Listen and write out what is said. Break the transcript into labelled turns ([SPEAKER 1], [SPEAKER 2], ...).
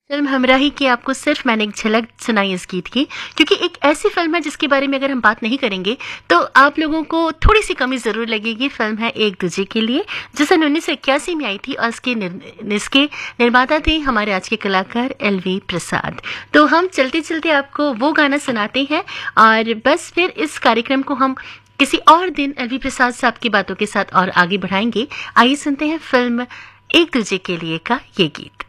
[SPEAKER 1] Film हमराही की आपको सिर्फ मैंने एक झलक सुनाई इस गीत की, क्योंकि एक ऐसी फिल्म है जिसके बारे में अगर हम बात नहीं करेंगे तो आप लोगों को थोड़ी सी कमी ज़रूर लगेगी। फिल्म है एक दूजे के लिए, जो सन 1981 में आई थी और इसके निर्माता थे हमारे आज के कलाकार LV प्रसाद। तो हम चलते चलते आपको वो गाना सुनाते हैं और बस फिर इस कार्यक्रम को हम किसी और दिन LV प्रसाद साहब की बातों के साथ और आगे बढ़ाएंगे। आइए सुनते हैं फिल्म एक दूजे के लिए का ये गीत।